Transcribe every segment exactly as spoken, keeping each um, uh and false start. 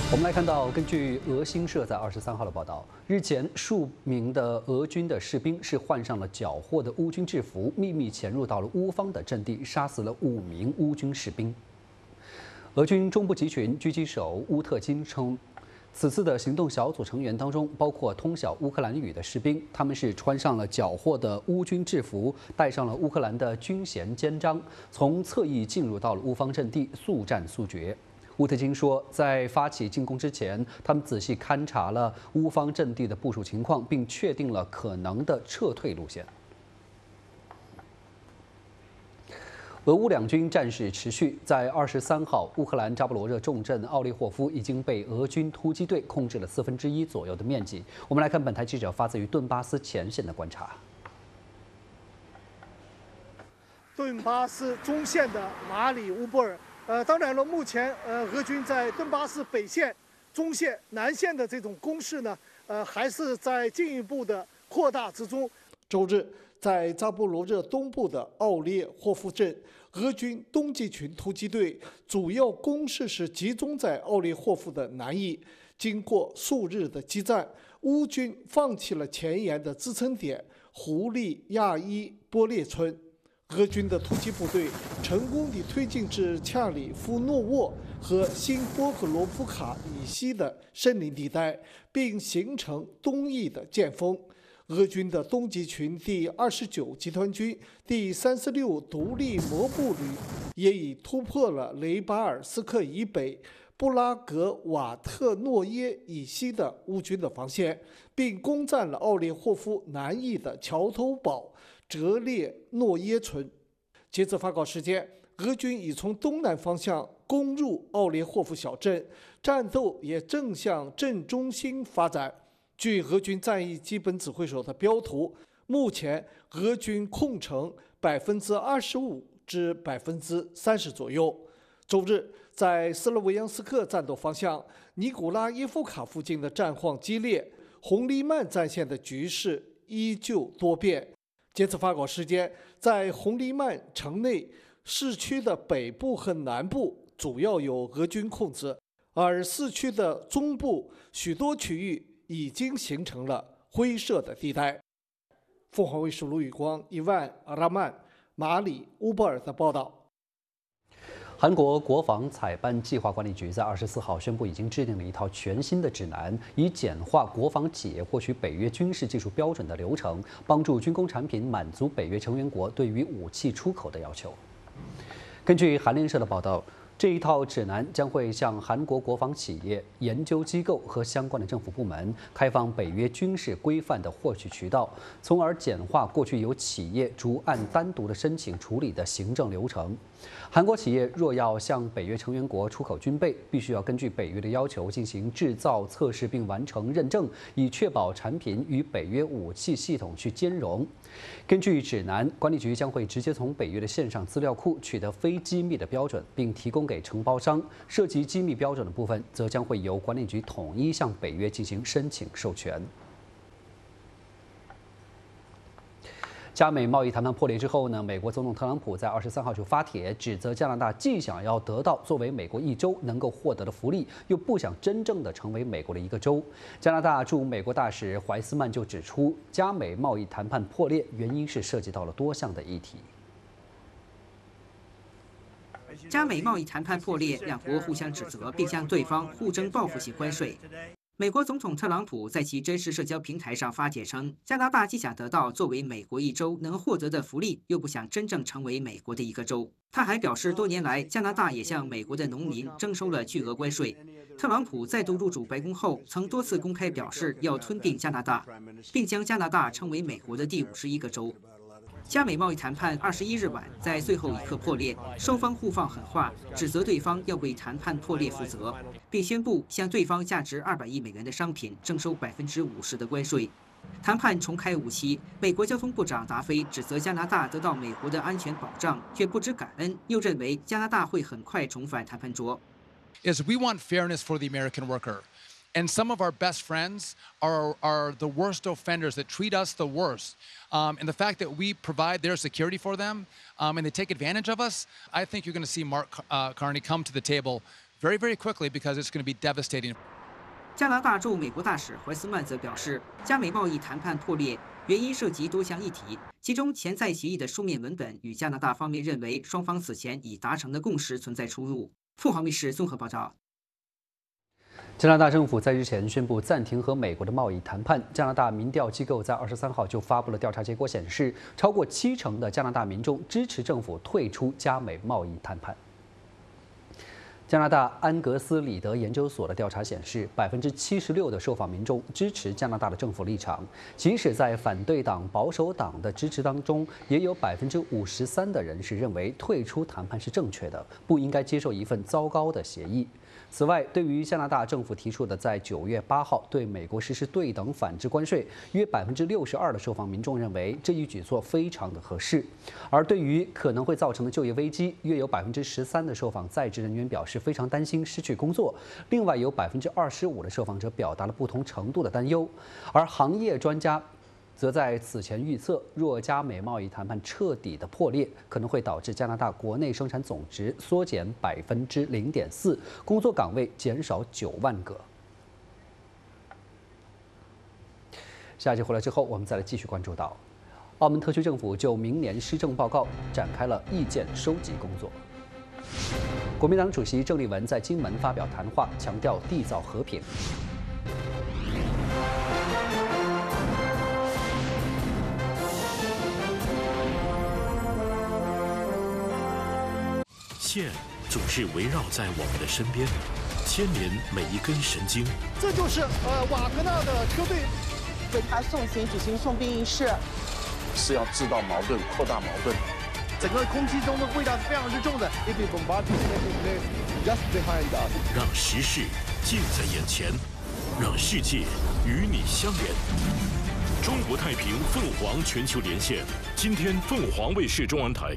我们来看到，根据俄新社在二十三号的报道，日前数名的俄军的士兵是换上了缴获的乌军制服，秘密潜入到了乌方的阵地，杀死了五名乌军士兵。俄军中部集群狙击手乌特金称，此次的行动小组成员当中包括通晓乌克兰语的士兵，他们是穿上了缴获的乌军制服，戴上了乌克兰的军衔肩章，从侧翼进入到了乌方阵地，速战速决。 乌特金说，在发起进攻之前，他们仔细勘察了乌方阵地的部署情况，并确定了可能的撤退路线。俄乌两军战事持续，在二十三号，乌克兰扎波罗热重镇奥利霍夫已经被俄军突击队控制了四分之一左右的面积。我们来看本台记者发自于顿巴斯前线的观察。 顿巴斯中线的马里乌波尔。 呃，当然了，目前呃，俄军在顿巴斯北线、中线、南线的这种攻势呢，呃，还是在进一步的扩大之中。周日，在扎波罗热东部的奥列霍夫镇，俄军东集群突击队主要攻势是集中在奥列霍夫的南翼。经过数日的激战，乌军放弃了前沿的支撑点胡利亚伊波列村。 俄军的突击部队成功地推进至恰里夫诺沃和新波克罗夫卡以西的森林地带，并形成东翼的剑锋。俄军的东集群第二十九集团军第三十六独立摩步旅也已突破了雷巴尔斯克以北、布拉格瓦特诺耶以西的乌军的防线，并攻占了奥列霍夫南翼的桥头堡。 哲列诺耶村。截至发稿时间，俄军已从东南方向攻入奥列霍夫小镇，战斗也正向镇中心发展。据俄军战役基本指挥所的标图，目前俄军控城百分之二十五至百分之三十左右。周日，在斯洛维扬斯克战斗方向，尼古拉耶夫卡附近的战况激烈，红利曼战线的局势依旧多变。 截至发稿时间，在红利曼城内市区的北部和南部主要由俄军控制，而市区的中部许多区域已经形成了灰色的地带。凤凰卫视卢宇光、伊万·阿拉曼、马里乌波尔的报道。 韩国国防采办计划管理局在二十四号宣布，已经制定了一套全新的指南，以简化国防企业获取北约军事技术标准的流程，帮助军工产品满足北约成员国对于武器出口的要求。根据韩联社的报道， 这一套指南将会向韩国国防企业、研究机构和相关的政府部门开放北约军事规范的获取渠道，从而简化过去由企业逐案单独的申请处理的行政流程。韩国企业若要向北约成员国出口军备，必须要根据北约的要求进行制造、测试并完成认证，以确保产品与北约武器系统去兼容。根据指南，管理局将会直接从北约的线上资料库取得非机密的标准，并提供 给承包商，涉及机密标准的部分，则将会由管理局统一向北约进行申请授权。加美贸易谈判破裂之后呢，美国总统特朗普在二十三号就发帖指责加拿大既想要得到作为美国一州能够获得的福利，又不想真正的成为美国的一个州。加拿大驻美国大使怀斯曼就指出，加美贸易谈判破裂原因是涉及到了多项的议题。 加美贸易谈判破裂，两国互相指责，并向对方互征报复性关税。美国总统特朗普在其真实社交平台上发帖称，加拿大既想得到作为美国一州能获得的福利，又不想真正成为美国的一个州。他还表示，多年来加拿大也向美国的农民征收了巨额关税。特朗普再度入主白宫后，曾多次公开表示要吞并加拿大，并将加拿大称为美国的第五十一个州。 加美贸易谈判二十一日晚在最后一刻破裂，双方互放狠话，指责对方要为谈判破裂负责，并宣布向对方价值二百亿美元的商品征收百分之五十的关税。谈判重开五期，美国交通部长达菲指责加拿大得到美国的安全保障，却不知感恩，又认为加拿大会很快重返谈判桌。 Is we want fairness for the American worker. And some of our best friends are, are the worst offenders that treat us the worst. Um, and the fact that we provide their security for them um, and they take advantage of us, I think you're going to see Mark uh, Carney come to the table very, very quickly because it's going to be devastating. 加拿大驻美国大使怀斯曼则表示，加美贸易谈判破裂原因涉及多项议题，其中潜在协议的书面文本与加拿大方面认为双方此前已达成的共识存在出入。凤凰卫视综合报道。 加拿大政府在日前宣布暂停和美国的贸易谈判。加拿大民调机构在二十三号就发布了调查结果，显示超过七成的加拿大民众支持政府退出加美贸易谈判。加拿大安格斯里德研究所的调查显示，百分之七十六的受访民众支持加拿大的政府立场，即使在反对党保守党的支持当中，也有百分之五十三的人是认为退出谈判是正确的，不应该接受一份糟糕的协议。此外，对于加拿大政府提出的在九月八号对美国实施对等反制关税，约百分之六十二的受访民众认为这一举措非常的合适。而对于可能会造成的就业危机，约有百分之十三的受访在职人员表示非常担心失去工作，另外有百分之二十五的受访者表达了不同程度的担忧。而行业专家则在此前预测，若加美贸易谈判彻底的破裂，可能会导致加拿大国内生产总值缩减百分之零点四，工作岗位减少九万个。下一节回来之后，我们再来继续关注到，澳门特区政府就明年施政报告展开了意见收集工作。国民党主席郑丽文在金门发表谈话，强调缔造和平。 线总是围绕在我们的身边，牵连每一根神经。 这就是呃瓦格纳的车队为他送行举行送殡仪式， 是要制造矛盾、扩大矛盾。 整个空气中的味道是非常之重的。 让时事近在眼前，让世界与你相连。中国太平凤凰全球连线，今天凤凰卫视中文台。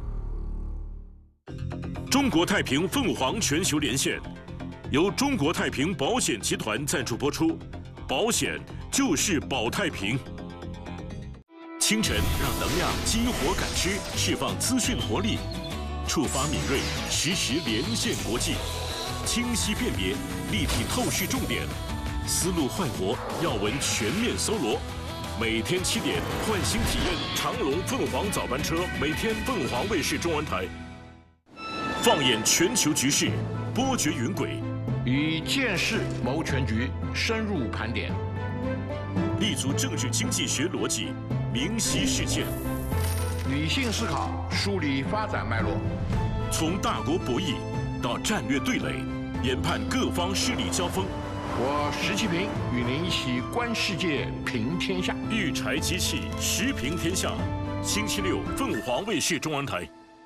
中国太平凤凰全球连线，由中国太平保险集团赞助播出。保险就是保太平。清晨让能量激活感知，释放资讯活力，触发敏锐，实时连线国际，清晰辨别，立体透视重点，思路焕活，要闻全面搜罗。每天七点，换新体验长龙凤凰早班车，每天凤凰卫视中文台。放眼全球局势，波谲云轨， 以见识谋全局，深入盘点， 立足政治经济学逻辑，明晰事件， 理性思考，梳理发展脉络， 从大国博弈到战略对垒，研判各方势力交锋。 我石其平与您一起观世界，平天下。 育才机器，时平天下。星期六，凤凰卫视中文台。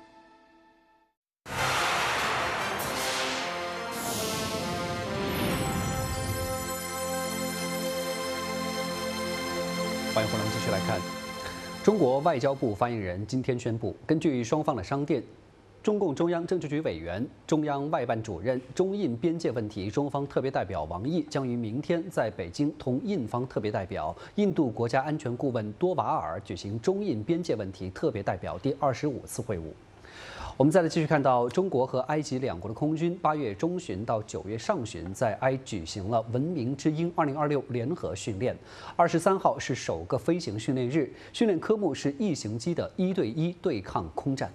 欢迎回来，我们继续来看。中国外交部发言人今天宣布，根据双方的商店，中共中央政治局委员、中央外办主任、中印边界问题中方特别代表王毅将于明天在北京同印方特别代表、印度国家安全顾问多瓦尔举行中印边界问题特别代表第二十五次会晤。我们再来继续看到，中国和埃及两国的空军八月中旬到九月上旬在埃举行了“文明之鹰”二零二六联合训练。二十三号是首个飞行训练日，训练科目是异形机的一对一对抗空战。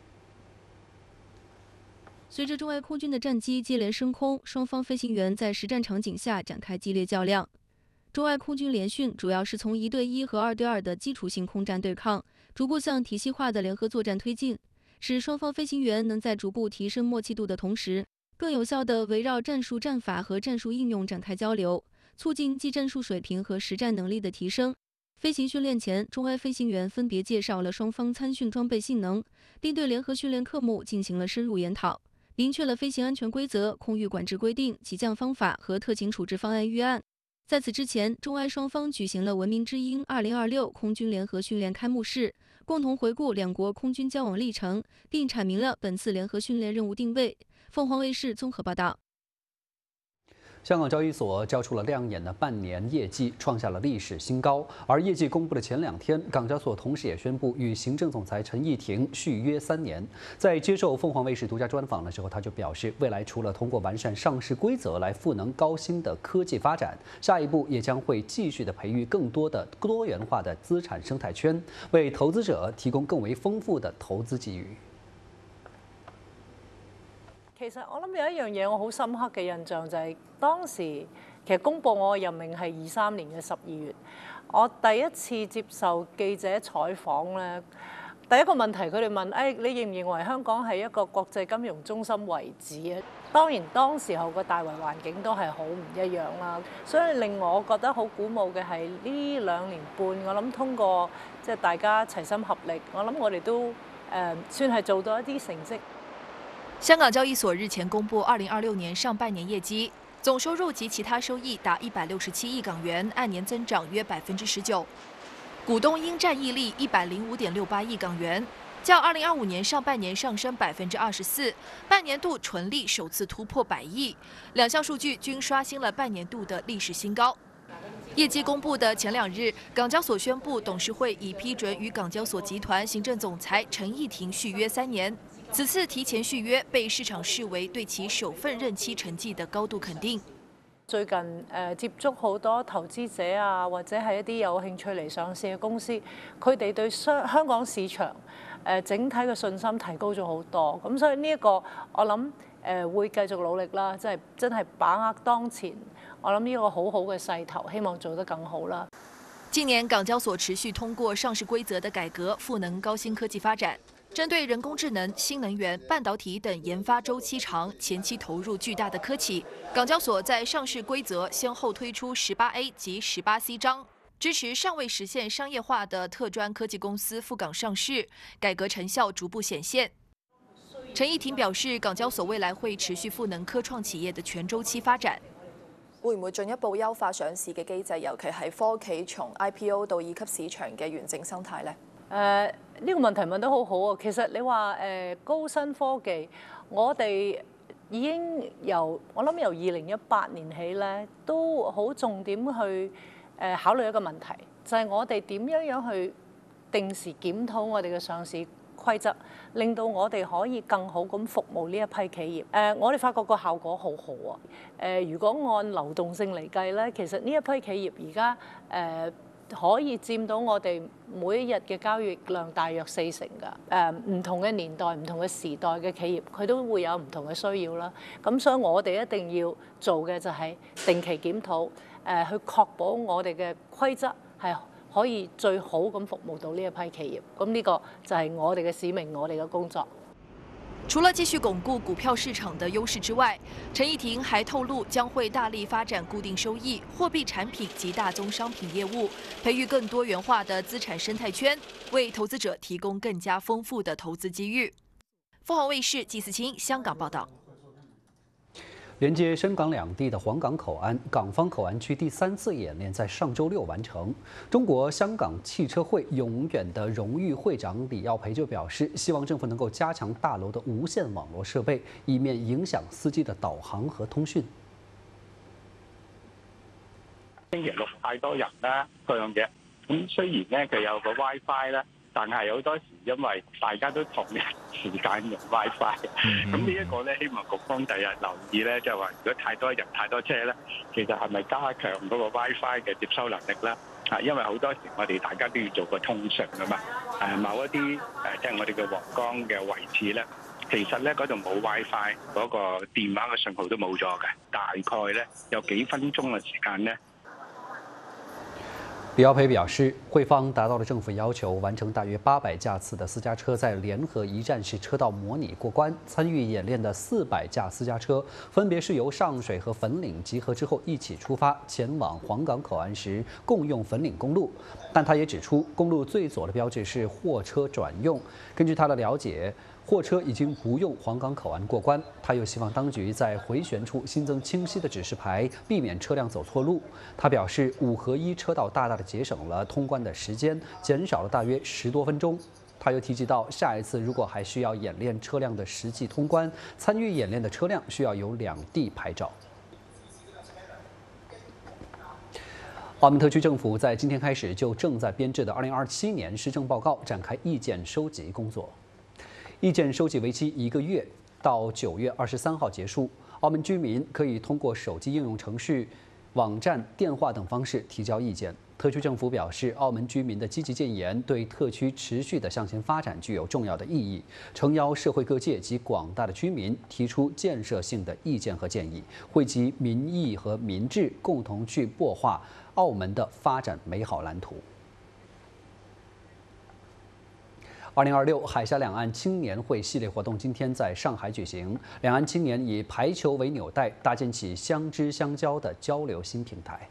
随着中埃空军的战机接连升空，双方飞行员在实战场景下展开激烈较量。中埃空军联训主要是从一对一和二对二的基础性空战对抗，逐步向体系化的联合作战推进。使双方飞行员能在逐步提升默契度的同时，更有效地围绕战术战法和战术应用展开交流，促进技战术水平和实战能力的提升。飞行训练前，中埃飞行员分别介绍了双方参训装备性能，并对联合训练科目进行了深入研讨，明确了飞行安全规则、空域管制规定、起降方法和特情处置方案预案。在此之前，中埃双方举行了“文明之鹰”二零二六空军联合训练开幕式，共同回顾两国空军交往历程，并阐明了本次联合训练任务定位。凤凰卫视综合报道。 香港交易所交出了亮眼的半年业绩，创下了历史新高。而业绩公布的前两天，港交所同时也宣布与行政总裁陈义婷续约三年。在接受凤凰卫视独家专访的时候，他就表示，未来除了通过完善上市规则来赋能高新的科技发展，下一步也将会继续的培育更多的多元化的资产生态圈，为投资者提供更为丰富的投资机遇。 其實我諗有一樣嘢我好深刻嘅印象就係當時其實公佈我嘅任命係二三年嘅十二月，我第一次接受記者採訪咧，第一個問題佢哋問：誒、哎、你認唔認為香港係一個國際金融中心為止啊？當然當時候個大圍環境都係好唔一樣啦，所以令我覺得好鼓舞嘅係呢兩年半，我諗通過即係大家齊心合力，我諗我哋都誒、呃、算係做到一啲成績。 香港交易所日前公布二零二六年上半年业绩，总收入及其他收益达一百六十七亿港元，按年增长约百分之十九。股东应占溢利一百零五点六八亿港元，较二零二五年上半年上升百分之二十四，半年度纯利首次突破百亿，两项数据均刷新了半年度的历史新高。 业绩公布的前两日，港交所宣布董事会已批准与港交所集团行政总裁陈义婷续约三年。此次提前续約被市場視為對其首份任期成績的高度肯定。 最近誒、呃、接觸好多投資者啊，或者係一啲有興趣嚟上市嘅公司，佢哋對香香港市場誒、呃、整體嘅信心提高咗好多。咁所以呢一個我諗誒、呃、會繼續努力啦，即係真係把握當前。我諗呢個好好嘅勢頭，希望做得更好啦。 近年港交所持續通過上市規則的改革，賦能高新科技發展。針對人工智能、新能源、半導體等研發週期長、前期投入巨大的科企，港交所在上市規則先後推出十八 A 及十八 C 章，支持尚未實現商業化的特專科技公司赴港上市，改革成效逐步顯現。陳義婷表示，港交所未來會持續賦能科創企業的全週期發展。 會唔會進一步優化上市嘅機制，尤其係科企從 I P O 到二級市場嘅完整生態呢？ 誒、呃，呢、這個問題問得好好啊！其實你話誒、呃、高新科技，我哋已經由我諗由二零一八年起咧，都好重點去誒、呃、考慮一個問題，就係、是、我哋點樣樣去定時檢討我哋嘅上市規則，令到我哋可以更好咁服務呢一批企業。誒、呃，我哋發覺個效果好好啊！誒、呃，如果按流動性嚟計咧，其實呢一批企業而家誒可以佔到我哋每一日嘅交易量大約四成㗎。誒、呃，唔同嘅年代、唔同嘅時代嘅企業，佢都會有唔同嘅需要啦。咁所以我哋一定要做嘅就係定期檢討，誒、呃，去確保我哋嘅規則係可以最好咁服務到呢一批企業，咁呢個就係我哋嘅使命，我哋嘅工作。 除了繼續鞏固股票市場的優勢之外，陳義婷還透露將會大力發展固定收益、貨幣產品及大宗商品業務，培育更多元化的資產生態圈，為投資者提供更加豐富的投資機遇。鳳凰衛視紀思清香港報道。 连接深港两地的黄港口岸港方口岸区第三次演练在上周六完成。中国香港汽车会永远的荣誉会长李耀培就表示，希望政府能够加强大楼的无线网络设备，以免影响司機的導航和通訊。 星期六太多人啦，各樣嘢。咁雖然咧佢有個 WiFi 啦。 但係好多時因為大家都同一時間用 WiFi， 咁呢一個咧，希望局方第日留意咧，就係話如果太多人太多車咧，其實係咪加強嗰個 WiFi 嘅接收能力咧？啊，因為好多時我哋大家都要做個通訊㗎嘛，誒某一啲誒即係我哋嘅皇崗嘅位置咧，其實咧嗰度冇 WiFi， 嗰個電話嘅信號都冇咗嘅，大概咧有幾分鐘嘅時間咧。 李耀培表示，會方達到了政府要求，完成大約八百架次的私家車在聯合一站式車道模擬過關。參與演練的四百架私家車，分別是由上水和粉嶺集合之後一起出發，前往黃港口岸時共用粉嶺公路。但他也指出，公路最左的標誌是貨車轉用。根據他的了解， 貨車已經不用黃港口岸過關，他又希望當局在迴旋處新增清晰的指示牌，避免車輛走錯路。他表示，五合一車道大大的節省了通關的時間，減少了大約十多分鐘。他又提及到，下一次如果還需要演練車輛的實際通關，參與演練的車輛需要有兩地牌照。 澳门特区政府在今天开始就正在编制的二零二七年施政报告展开意见收集工作。意见收集为期一个月，到九月二十三号结束。澳门居民可以通过手机应用程序、网站、电话等方式提交意见。特区政府表示，澳门居民的积极建言对特区持续的向前发展具有重要的意义，诚邀社会各界及广大的居民提出建设性的意见和建议，汇集民意和民智，共同去擘画澳门的发展美好蓝图。二零二六海峡两岸青年会系列活动今天在上海举行，两岸青年以排球为纽带，搭建起相知相交的交流新平台。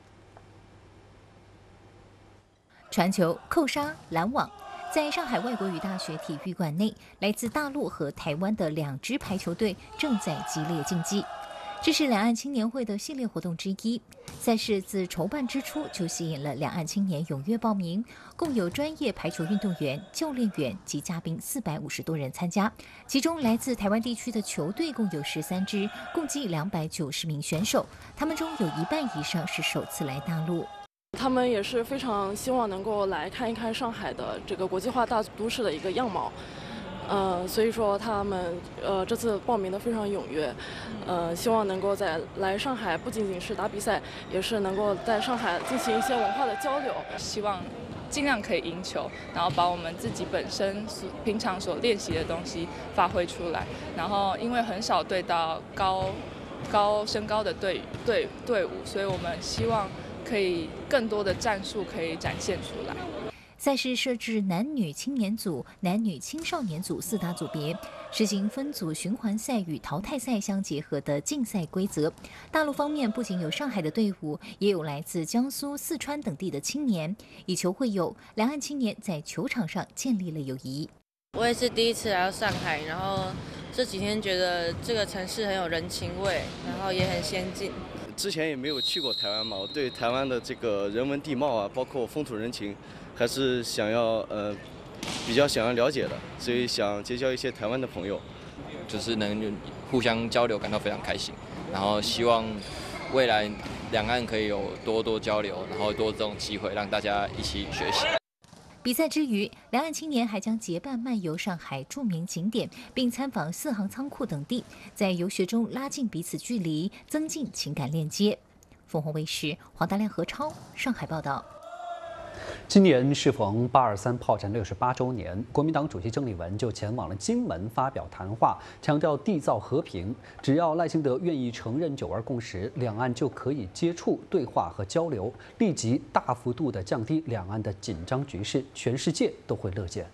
传球、扣杀、拦网，在上海外国语大学体育馆内，来自大陆和台湾的两支排球队正在激烈竞技。这是两岸青年会的系列活动之一。赛事自筹办之初就吸引了两岸青年踊跃报名，共有专业排球运动员、教练员及嘉宾四百五十多人参加。其中来自台湾地区的球队共有十三支，共计两百九十名选手，他们中有一半以上是首次来大陆。 他们也是非常希望能够来看一看上海的这个国际化大都市的一个样貌。呃，所以说他们呃这次报名的非常踊跃，呃，希望能够在来上海不仅仅是打比赛，也是能够在上海进行一些文化的交流。 希望尽量可以赢球，然后把我们自己本身所平常所练习的东西发挥出来。然后因为很少对到高高身高的队队队伍，所以我们希望可以更多的战术可以展现出来。 赛事设置男女青年组、男女青少年组四大组别，实行分组循环赛与淘汰赛相结合的竞赛规则。大陆方面不仅有上海的队伍，也有来自江苏、四川等地的青年，以球会友，两岸青年在球场上建立了友谊。 我也是第一次来到上海，然后这几天觉得这个城市很有人情味，然后也很先进。 之前也没有去过台湾嘛，我对台湾的这个人文地貌啊，包括风土人情，还是想要呃比较想要了解的，所以想结交一些台湾的朋友， 就是能互相交流，感到非常开心。然后希望未来两岸可以有多多交流，然后多这种机会让大家一起学习。 比赛之余，两岸青年还将结伴漫游上海著名景点，并参访四行仓库等地，在游学中拉近彼此距离，增进情感链接。凤凰卫视黄大亮、何超上海报道。 今年适逢八二三炮战六十八周年，国民党主席郑丽文就前往了金门发表谈话，强调缔造和平。只要赖清德愿意承认九二共识，两岸就可以接触、对话和交流，立即大幅度地降低两岸的紧张局势，全世界都会乐见。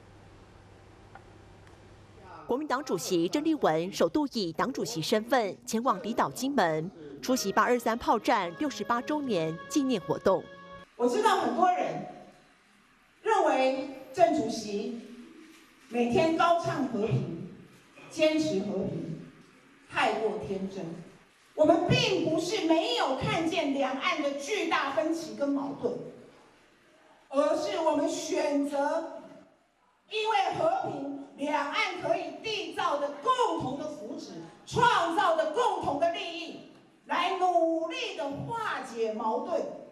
国民党主席郑丽文首度以党主席身份前往离岛金门，出席八二三炮战六十八周年纪念活动。 我知道很多人认为郑主席每天高唱和平、坚持和平，太过天真。我们并不是没有看见两岸的巨大分歧跟矛盾，而是我们选择因为和平，两岸可以缔造的共同的福祉，创造的共同的利益，来努力的化解矛盾。